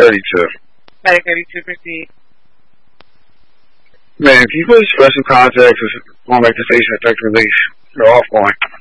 32. Medic 32, proceed. Man, can you put special contacts going back to station effect release? They're off going.